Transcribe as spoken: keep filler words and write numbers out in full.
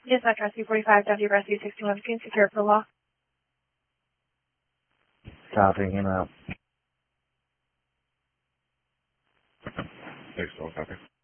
Dispatch Rescue forty-five, W Rescue sixty-one, can secure for law. Copy, him out. Thanks, all copy.